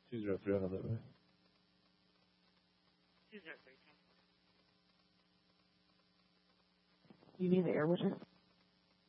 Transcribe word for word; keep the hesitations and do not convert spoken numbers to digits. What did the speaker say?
two zero three, I know that, right? two zero three. You need the air witches?